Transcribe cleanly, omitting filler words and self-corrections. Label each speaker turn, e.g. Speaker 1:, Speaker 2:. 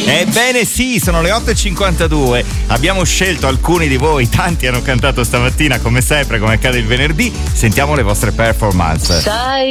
Speaker 1: Ebbene sì, sono le 8.52. Abbiamo scelto alcuni di voi, tanti hanno cantato stamattina come sempre, come accade il venerdì. Sentiamo le vostre performance.
Speaker 2: Sai